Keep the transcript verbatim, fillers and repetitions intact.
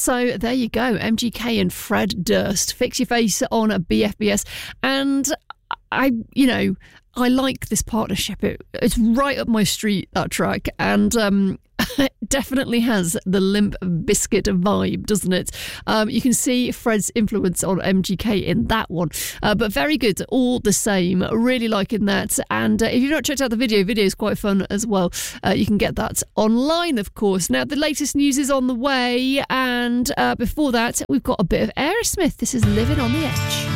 So there you go, M G K and Fred Durst, Fix Your Face on a B F B S. And I, you know, I like this partnership. It, it's right up my street, that track. And um, it definitely has the Limp Bizkit vibe, doesn't it? Um, you can see Fred's influence on M G K in that one. Uh, but very good, all the same. Really liking that. And uh, if you've not checked out the video, video is quite fun as well. Uh, you can get that online, of course. Now, the latest news is on the way. And uh, before that, we've got a bit of Aerosmith. This is Living on the Edge.